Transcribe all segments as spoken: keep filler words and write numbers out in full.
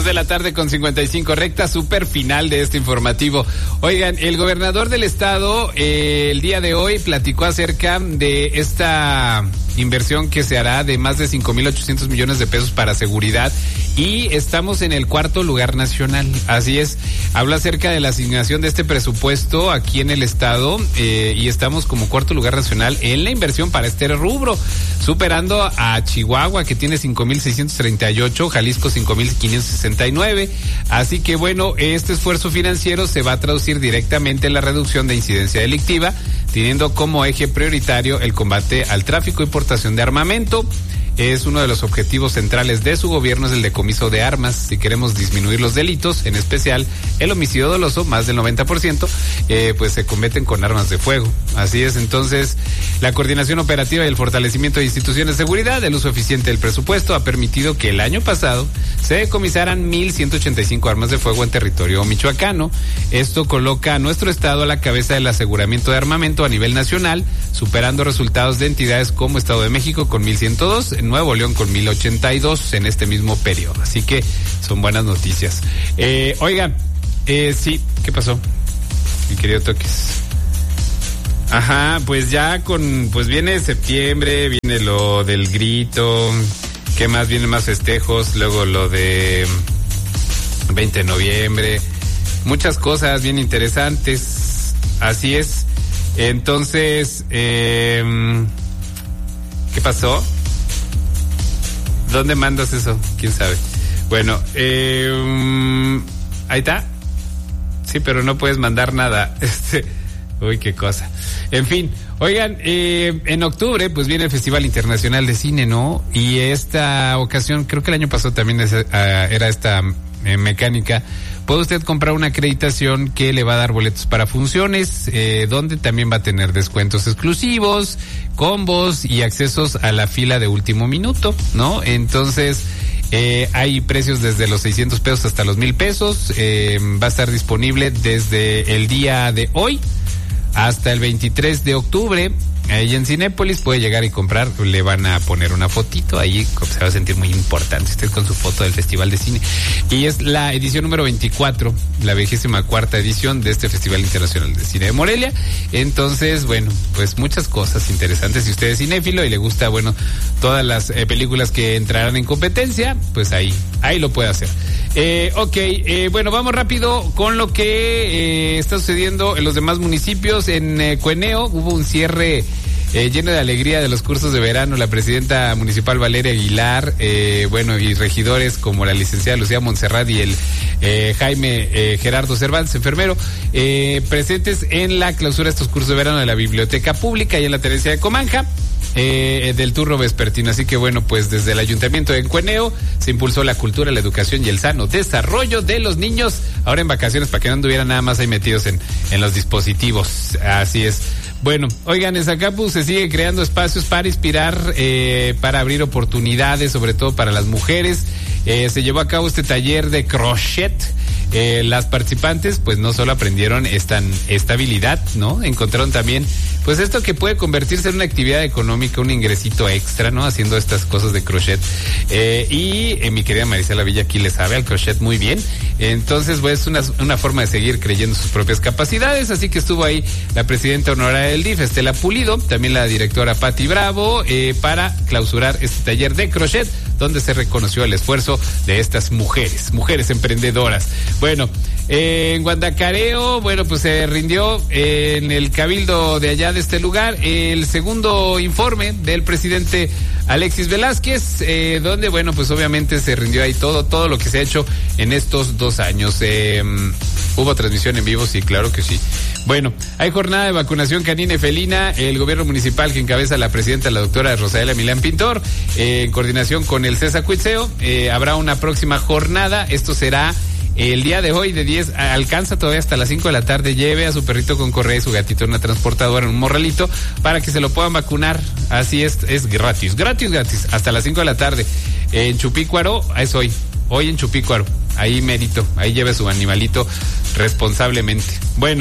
Dos de la tarde con cincuenta y cinco, recta super final de este informativo. Oigan, el gobernador del estado eh, el día de hoy platicó acerca de esta inversión que se hará de más de cinco mil ochocientos millones de pesos para seguridad y estamos en el cuarto lugar nacional. Así es, habla acerca de la asignación de este presupuesto aquí en el estado eh, y estamos como cuarto lugar nacional en la inversión para este rubro, superando a Chihuahua que tiene cinco mil seiscientos treinta y ocho, Jalisco cinco mil quinientos sesenta y nueve. Así que bueno, este esfuerzo financiero se va a traducir directamente en la reducción de incidencia delictiva, teniendo como eje prioritario el combate al tráfico y portación de armamento. Es uno de los objetivos centrales de su gobierno, es el decomiso de armas. Si queremos disminuir los delitos, en especial el homicidio doloso, más del noventa por ciento, eh, pues se cometen con armas de fuego. Así es, entonces, la coordinación operativa y el fortalecimiento de instituciones de seguridad, el uso eficiente del presupuesto ha permitido que el año pasado se decomisaran mil ciento ochenta y cinco armas de fuego en territorio michoacano. Esto coloca a nuestro estado a la cabeza del aseguramiento de armamento a nivel nacional, superando resultados de entidades como Estado de México con mil ciento dos, Nuevo León con mil ochenta y dos en este mismo periodo. Así que son buenas noticias. Eh, oigan, eh, sí, ¿qué pasó? Mi querido Toques. Ajá, pues ya con, pues viene septiembre, viene lo del grito, ¿qué más? Vienen más festejos, luego lo de veinte de noviembre, muchas cosas bien interesantes, así es. Entonces, eh, ¿qué pasó? ¿Dónde mandas eso? ¿Quién sabe? Bueno, eh, ahí está. Sí, pero no puedes mandar nada. Este, uy, qué cosa. En fin, oigan, eh, en octubre pues viene el Festival Internacional de Cine, ¿no? Y esta ocasión, creo que el año pasado también es, uh, era esta eh, mecánica. Puede usted comprar una acreditación que le va a dar boletos para funciones, eh, donde también va a tener descuentos exclusivos, combos y accesos a la fila de último minuto, ¿no? Entonces, eh, hay precios desde los seiscientos pesos hasta los mil pesos. Eh, va a estar disponible desde el día de hoy hasta el veintitrés de octubre. Ahí en Cinépolis puede llegar y comprar, le van a poner una fotito ahí, se va a sentir muy importante usted con su foto del Festival de Cine. Y es la edición número veinticuatro, la vigésima cuarta edición de este Festival Internacional de Cine de Morelia. Entonces, bueno, pues muchas cosas interesantes. Si usted es cinéfilo y le gusta, bueno, todas las eh, películas que entrarán en competencia, pues ahí, ahí lo puede hacer. Eh, ok, eh, bueno, vamos rápido con lo que eh, está sucediendo en los demás municipios. En eh, Cueneo hubo un cierre Eh, lleno de alegría de los cursos de verano. La presidenta municipal Valeria Aguilar, eh, bueno, y regidores como la licenciada Lucía Montserrat y el eh, Jaime eh, Gerardo Cervantes, enfermero, eh, presentes en la clausura de estos cursos de verano de la Biblioteca Pública y en la Tenencia de Comanja. Eh, del turno vespertino. Así que bueno, pues desde el Ayuntamiento de Cueneo se impulsó la cultura, la educación y el sano desarrollo de los niños ahora en vacaciones, para que no anduvieran nada más ahí metidos en, en los dispositivos. Así es. Bueno, oigan, en Zacapu se sigue creando espacios para inspirar, eh, para abrir oportunidades, sobre todo para las mujeres. Eh, se llevó a cabo este taller de crochet. Eh, las participantes pues no solo aprendieron esta, esta habilidad, ¿no? Encontraron también pues esto que puede convertirse en una actividad económica, un ingresito extra, ¿no? Haciendo estas cosas de crochet. Eh, y eh, mi querida Marisela Villa aquí le sabe al crochet muy bien. Entonces, pues es una, una forma de seguir creyendo sus propias capacidades. Así que estuvo ahí la presidenta honoraria del D I F, Estela Pulido, también la directora Patti Bravo, eh, para clausurar este taller de crochet, donde se reconoció el esfuerzo de estas mujeres, mujeres emprendedoras. Bueno, eh, en Guandacareo, bueno, pues se rindió eh, en el cabildo de allá de este lugar el segundo informe del presidente Alexis Velázquez, eh, donde, bueno, pues obviamente se rindió ahí todo, todo lo que se ha hecho en estos dos años. Eh, ¿Hubo transmisión en vivo? Sí, claro que sí. Bueno, hay jornada de vacunación canina y felina. El gobierno municipal que encabeza la presidenta, la doctora Rosaela Milán Pintor, eh, en coordinación con el César Cuitzeo, eh, habrá una próxima jornada. Esto será el día de hoy de diez, alcanza todavía hasta las cinco de la tarde. Lleve a su perrito con correa y su gatito en una transportadora, en un morralito, para que se lo puedan vacunar. Así es, es gratis, gratis, gratis, hasta las cinco de la tarde. En Chupícuaro, es hoy, hoy en Chupícuaro, ahí mérito, ahí lleve su animalito responsablemente. Bueno,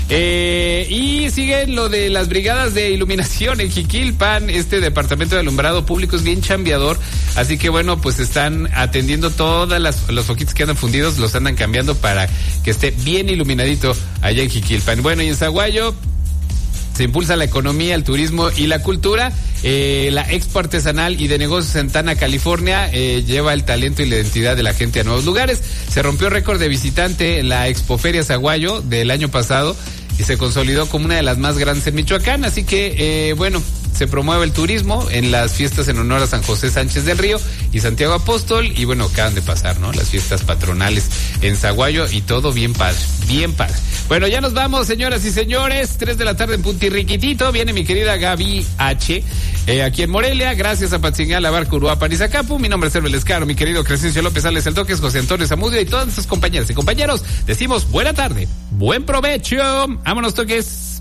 Eh, y sigue lo de las brigadas de iluminación en Jiquilpan. Este departamento de alumbrado público es bien chambeador, así que bueno, pues están atendiendo todas las, los foquitos que andan fundidos, los andan cambiando para que esté bien iluminadito allá en Jiquilpan. Bueno, y en Zaguayo se impulsa la economía, el turismo y la cultura. Eh, la Expo Artesanal y de Negocios en Tana, California, eh, lleva el talento y la identidad de la gente a nuevos lugares. Se rompió récord de visitante en la Expoferia Zaguayo del año pasado y se consolidó como una de las más grandes en Michoacán. Así que, eh, bueno, se promueve el turismo en las fiestas en honor a San José Sánchez del Río y Santiago Apóstol. Y bueno, acaban de pasar, ¿no? Las fiestas patronales en Zaguayo y todo bien padre, bien padre. Bueno, ya nos vamos, señoras y señores. Tres de la tarde en Puntirriquitito. Viene mi querida Gaby H. Eh, aquí en Morelia. Gracias a Patzingala, Barco, Uruapan y Zacapu. Mi nombre es Herbel Escaro. Mi querido Crescencio López Alex El Toques, José Antonio Zamudio y todas nuestras compañeras y compañeros. Decimos buena tarde, buen provecho. Vámonos, Toques.